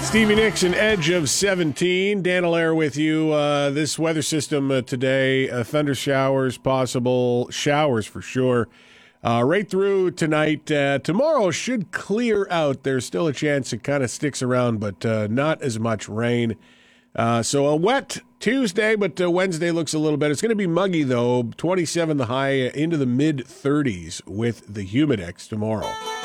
Stevie Nicks, an edge of 17. Dan Allaire with you. This weather system today, thunder showers, possible showers for sure. Right through tonight. Tomorrow should clear out. There's still a chance it kind of sticks around, but not as much rain. So a wet Tuesday, but Wednesday looks a little better. It's going to be muggy, though. 27 the high, into the mid-30s with the Humidex tomorrow.